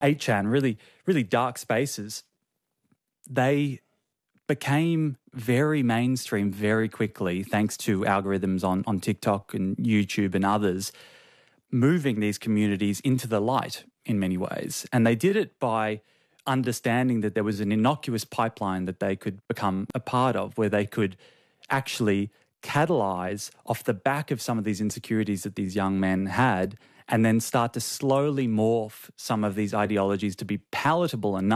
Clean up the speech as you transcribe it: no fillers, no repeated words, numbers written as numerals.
8chan, really, really dark spaces, they became very mainstream very quickly thanks to algorithms on TikTok and YouTube and others, moving these communities into the light in many ways. And they did it by understanding that there was an innocuous pipeline that they could become a part of, where they could actually catalyze off the back of some of these insecurities that these young men had, and then start to slowly morph some of these ideologies to be palatable enough